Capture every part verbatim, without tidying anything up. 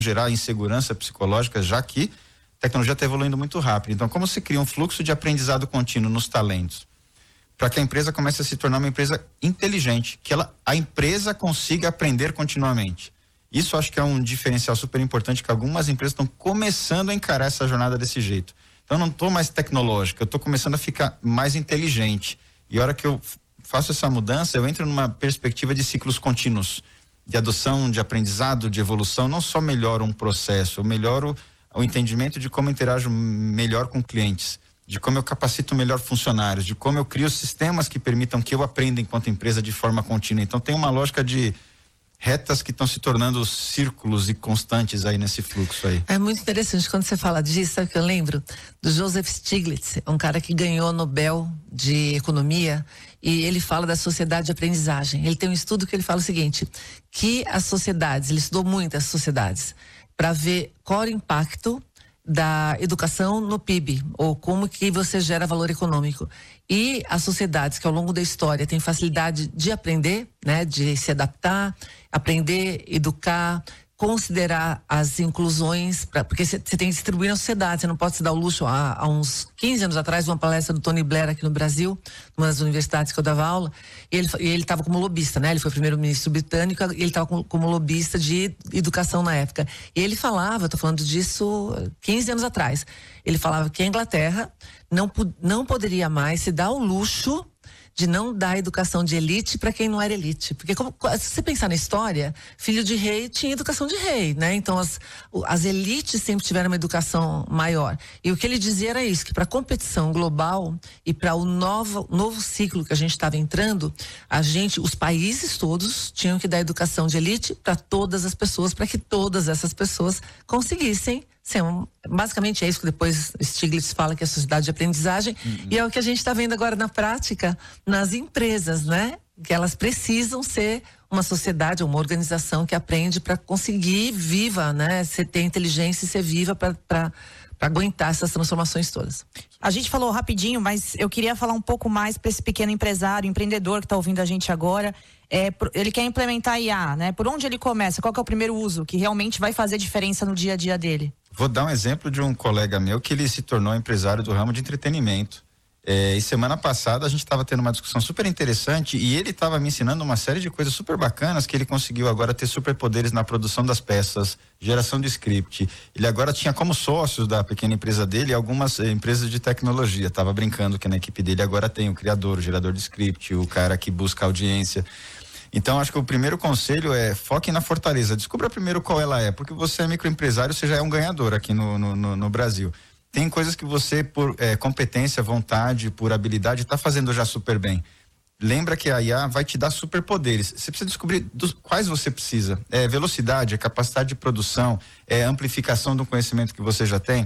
gerar insegurança psicológica, já que a tecnologia está evoluindo muito rápido. Então, como se cria um fluxo de aprendizado contínuo nos talentos, para que a empresa comece a se tornar uma empresa inteligente, que ela, a empresa consiga aprender continuamente. Isso acho que é um diferencial super importante, que algumas empresas estão começando a encarar essa jornada desse jeito. Então, eu não estou mais tecnológica, eu estou começando a ficar mais inteligente. E a hora que eu faço essa mudança, eu entro numa perspectiva de ciclos contínuos, de adoção, de aprendizado, de evolução. Não só melhoro um processo, eu melhoro o entendimento de como interajo melhor com clientes, de como eu capacito melhor funcionários, de como eu crio sistemas que permitam que eu aprenda enquanto empresa de forma contínua. Então tem uma lógica de retas que estão se tornando círculos e constantes aí nesse fluxo aí. É muito interessante quando você fala disso, sabe o que eu lembro? Do Joseph Stiglitz, um cara que ganhou o Nobel de Economia, e ele fala da sociedade de aprendizagem. Ele tem um estudo que ele fala o seguinte, que as sociedades, ele estudou muitas sociedades, para ver qual era o impacto da educação no P I B, ou como que você gera valor econômico. E as sociedades que ao longo da história têm facilidade de aprender, né, de se adaptar, aprender, educar, considerar as inclusões, pra, porque você tem que distribuir na sociedade, você não pode se dar o luxo. Há, há uns quinze anos atrás, uma palestra do Tony Blair aqui no Brasil, numa das universidades que eu dava aula, e ele ele estava como lobista, né? Ele foi primeiro-ministro britânico, e ele estava como, como lobista de educação na época. E ele falava, eu tô falando disso quinze anos atrás, ele falava que a Inglaterra não, não poderia mais se dar o luxo de não dar educação de elite para quem não era elite. Porque como, se você pensar na história, filho de rei tinha educação de rei, né? Então as, as elites sempre tiveram uma educação maior. E o que ele dizia era isso, que para a competição global e para o novo, novo ciclo que a gente estava entrando, a gente, os países todos tinham que dar educação de elite para todas as pessoas, para que todas essas pessoas conseguissem ser um, basicamente é isso que depois Stiglitz fala, que é a sociedade de aprendizagem, uhum. E é o que a gente está vendo agora na prática nas empresas, né? Que elas precisam ser uma sociedade, uma organização que aprende para conseguir viva, né? Você ter inteligência e ser viva para para aguentar essas transformações todas. A gente falou rapidinho, mas eu queria falar um pouco mais para esse pequeno empresário, empreendedor que está ouvindo a gente agora. É, ele quer implementar I A, né? Por onde ele começa? Qual que é o primeiro uso que realmente vai fazer diferença no dia a dia dele? Vou dar um exemplo de um colega meu que ele se tornou empresário do ramo de entretenimento. É, e semana passada a gente estava tendo uma discussão super interessante e ele estava me ensinando uma série de coisas super bacanas, que ele conseguiu agora ter superpoderes na produção das peças, geração de script. Ele agora tinha como sócios da pequena empresa dele algumas eh, empresas de tecnologia. Tava brincando que na equipe dele agora tem o criador, o gerador de script, o cara que busca audiência. Então, acho que o primeiro conselho é foque na fortaleza. Descubra primeiro qual ela é, porque você é microempresário, você já é um ganhador aqui no, no, no, no Brasil. Tem coisas que você, por é, competência, vontade, por habilidade, está fazendo já super bem. Lembra que a I A vai te dar superpoderes. Você precisa descobrir dos quais você precisa. É velocidade, é capacidade de produção, é amplificação do conhecimento que você já tem.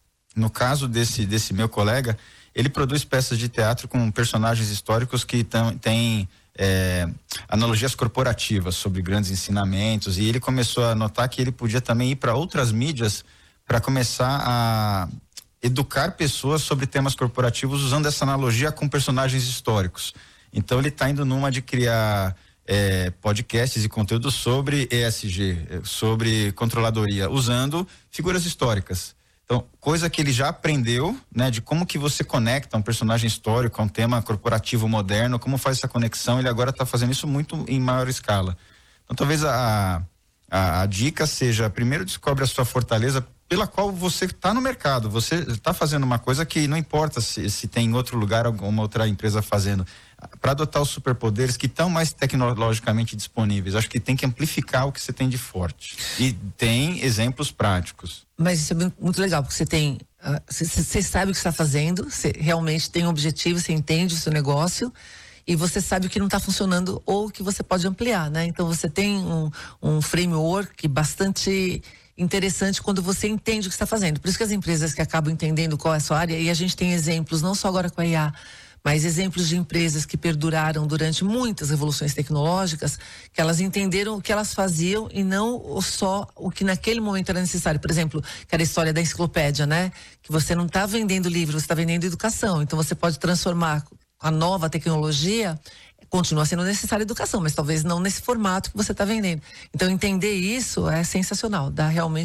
No caso desse, desse meu colega, ele produz peças de teatro com personagens históricos que têm é, analogias corporativas sobre grandes ensinamentos, e ele começou a notar que ele podia também ir para outras mídias para começar a educar pessoas sobre temas corporativos usando essa analogia com personagens históricos. Então ele está indo numa de criar é, podcasts e conteúdos sobre E S G, sobre controladoria, usando figuras históricas. Então, coisa que ele já aprendeu, né, de como que você conecta um personagem histórico a um tema corporativo moderno, como faz essa conexão, ele agora está fazendo isso muito em maior escala. Então, talvez a, a, a dica seja, primeiro descobre a sua fortaleza pela qual você está no mercado, você está fazendo uma coisa que não importa se, se tem em outro lugar alguma outra empresa fazendo, para adotar os superpoderes que estão mais tecnologicamente disponíveis. Acho que tem que amplificar o que você tem de forte. E tem exemplos práticos. Mas isso é muito legal, porque você tem, você uh, sabe o que está fazendo, você realmente tem um objetivo, você entende o seu negócio e você sabe o que não está funcionando ou o que você pode ampliar, né? Então você tem um, um framework bastante interessante quando você entende o que está fazendo. Por isso que as empresas que acabam entendendo qual é a sua área, e a gente tem exemplos, não só agora com a I A, mas exemplos de empresas que perduraram durante muitas revoluções tecnológicas, que elas entenderam o que elas faziam e não só o que naquele momento era necessário. Por exemplo, que era a história da enciclopédia, né? Que você não está vendendo livro, você está vendendo educação. Então você pode transformar com a nova tecnologia, continua sendo necessária educação, mas talvez não nesse formato que você está vendendo. Então entender isso é sensacional, dá realmente